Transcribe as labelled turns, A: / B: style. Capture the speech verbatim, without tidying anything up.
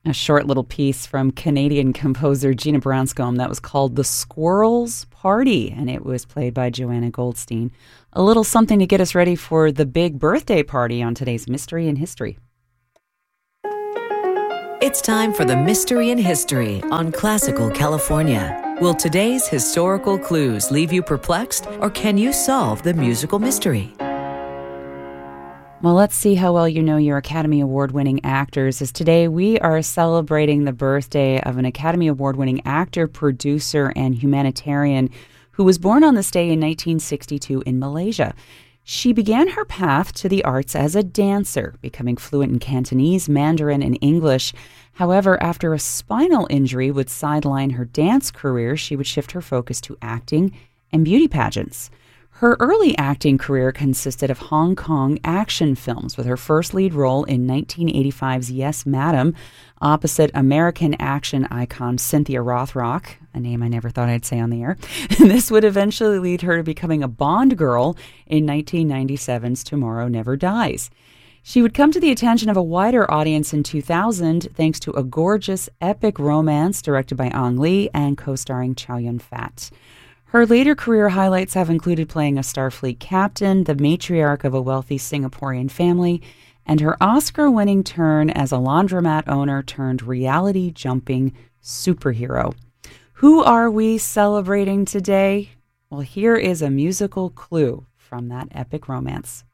A: A short little piece from Canadian composer Gina Branscombe that was called The Squirrels Party, and it was played by Joanna Goldstein. A little something to get us ready for the big birthday party on today's Mystery in History.
B: It's time for the Mystery in History on Classical California. Will today's historical clues leave you perplexed, or can you solve the musical mystery?
A: Well, let's see how well you know your Academy Award-winning actors, as today we are celebrating the birthday of an Academy Award-winning actor, producer, and humanitarian who was born on this day in nineteen sixty-two in Malaysia. She began her path to the arts as a dancer, becoming fluent in Cantonese, Mandarin, and English. However, after a spinal injury would sideline her dance career, she would shift her focus to acting and beauty pageants. Her early acting career consisted of Hong Kong action films, with her first lead role in nineteen eighty-five's Yes, Madam, opposite American action icon Cynthia Rothrock, a name I never thought I'd say on the air. This would eventually lead her to becoming a Bond girl in nineteen ninety-seven's Tomorrow Never Dies. She would come to the attention of a wider audience in two thousand thanks to a gorgeous, epic romance directed by Ang Lee and co-starring Chow Yun-fat. Her later career highlights have included playing a Starfleet captain, the matriarch of a wealthy Singaporean family, and her Oscar-winning turn as a laundromat owner turned reality-jumping superhero. Who are we celebrating today? Well, here is a musical clue from that epic romance.